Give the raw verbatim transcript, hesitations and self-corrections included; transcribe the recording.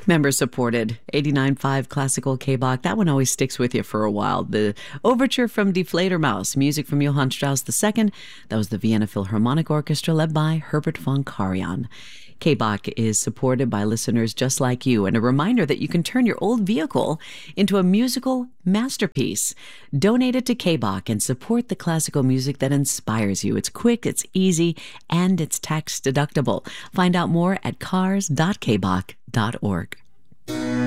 Member supported. eighty-nine point five Classical K-Bach. That one always sticks with you for a while. The Overture from Die Fledermaus, music from Johann Strauss the Second. That was the Vienna Philharmonic Orchestra led by Herbert von Karajan. K-Bach is supported by listeners just like you, and a reminder that you can turn your old vehicle into a musical masterpiece. Donate it to K-Bach and support the classical music that inspires you. It's quick, it's easy, and it's tax deductible. Find out more at cars dot k bach dot org.